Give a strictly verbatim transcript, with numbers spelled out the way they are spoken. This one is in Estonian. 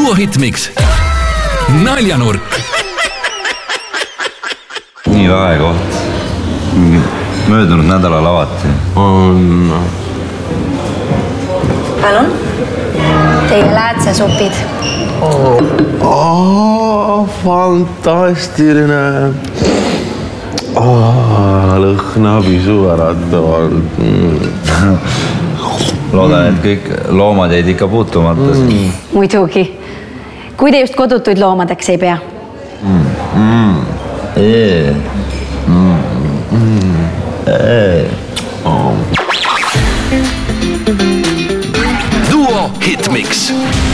Duo Hitmix. Naljanurk. Nii lahe koht. Möödunud nädalal avati. On... Palun? Teie läätsesupid. Oh, fantastiline. Oh, lõhnab isu äratavalt. Loodan, et kõik loomad jäid ikka puutumata. Mm. Muidugi. Kui te just kodutuid loomadeks ei pea? Mm. Mm. Eee. Mm. Mm. Eee. Duo Hitmix.